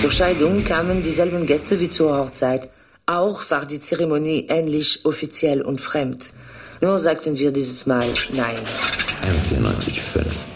Zur Scheidung kamen dieselben Gäste wie zur Hochzeit. Auch war die Zeremonie ähnlich offiziell und fremd. Nur sagten wir dieses Mal Nein. 94,5.